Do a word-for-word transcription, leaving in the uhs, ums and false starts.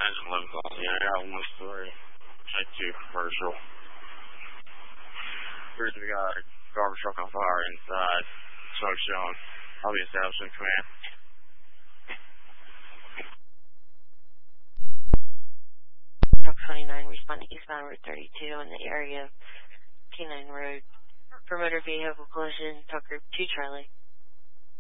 Engine eleven calls. Yeah, I got one story. Type two commercial. First, we got a garbage truck on fire inside. Smoke showing. I'll be establishing command. Truck twenty-nine responding eastbound Route thirty-two in the area of P nine Road. For motor vehicle collision, Truck Group two Charlie.